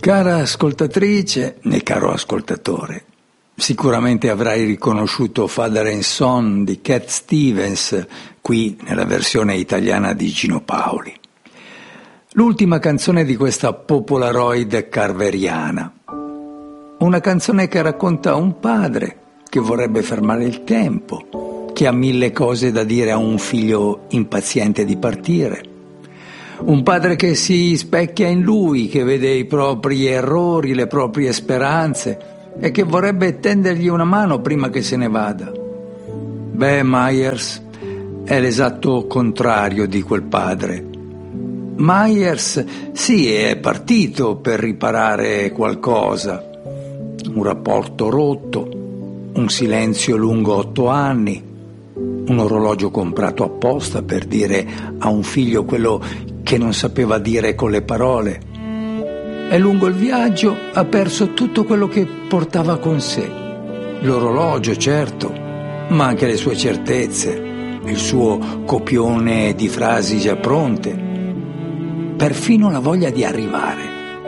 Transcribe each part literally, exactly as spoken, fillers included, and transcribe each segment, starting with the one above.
Cara ascoltatrice e caro ascoltatore, sicuramente avrai riconosciuto Father and Son di Cat Stevens qui nella versione italiana di Gino Paoli. L'ultima canzone di questa Popolaroid carveriana. Una canzone che racconta un padre che vorrebbe fermare il tempo, che ha mille cose da dire a un figlio impaziente di partire. Un padre che si specchia in lui, che vede i propri errori, le proprie speranze e che vorrebbe tendergli una mano prima che se ne vada. Beh, Myers è l'esatto contrario di quel padre. Myers sì, è partito per riparare qualcosa, un rapporto rotto, un silenzio lungo otto anni, un orologio comprato apposta per dire a un figlio quello che non sapeva dire con le parole. E lungo il viaggio ha perso tutto quello che portava con sé. L'orologio, certo, ma anche le sue certezze, il suo copione di frasi già pronte, perfino la voglia di arrivare.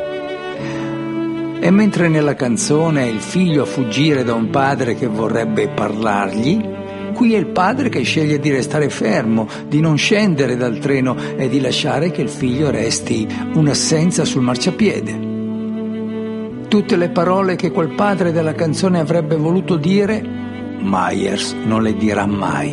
E mentre nella canzone è il figlio a fuggire da un padre che vorrebbe parlargli, qui è il padre che sceglie di restare fermo, di non scendere dal treno e di lasciare che il figlio resti un'assenza sul marciapiede. Tutte le parole che quel padre della canzone avrebbe voluto dire, Myers non le dirà mai.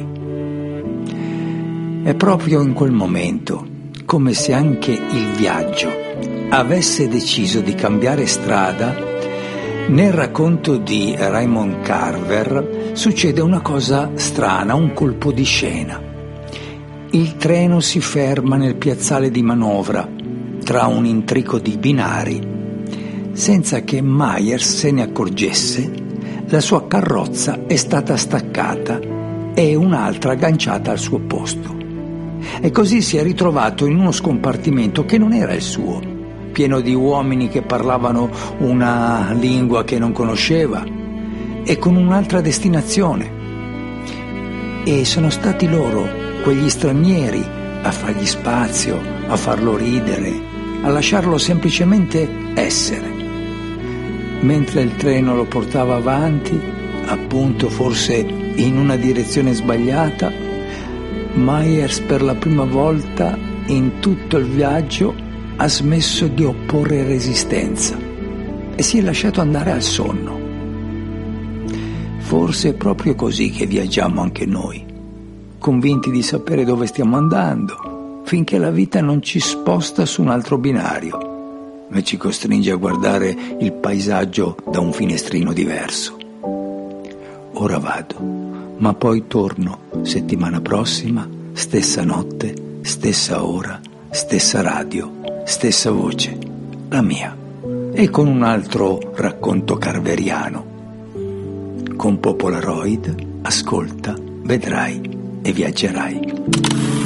È proprio in quel momento, come se anche il viaggio avesse deciso di cambiare strada, nel racconto di Raymond Carver succede una cosa strana, un colpo di scena. Il treno si ferma nel piazzale di manovra, tra un intrico di binari. Senza che Myers se ne accorgesse, la sua carrozza è stata staccata e un'altra agganciata al suo posto. E così si è ritrovato in uno scompartimento che non era il suo, pieno di uomini che parlavano una lingua che non conosceva e con un'altra destinazione. E sono stati loro, quegli stranieri, a fargli spazio, a farlo ridere, a lasciarlo semplicemente essere. Mentre il treno lo portava avanti, appunto forse in una direzione sbagliata, Myers per la prima volta in tutto il viaggio ha smesso di opporre resistenza e si è lasciato andare al sonno. Forse è proprio così che viaggiamo anche noi, convinti di sapere dove stiamo andando, finché la vita non ci sposta su un altro binario e ci costringe a guardare il paesaggio da un finestrino diverso. Ora vado, ma poi torno settimana prossima, stessa notte, stessa ora, stessa radio, stessa voce, la mia, e con un altro racconto carveriano. Con Popolaroid, ascolta, vedrai e viaggerai.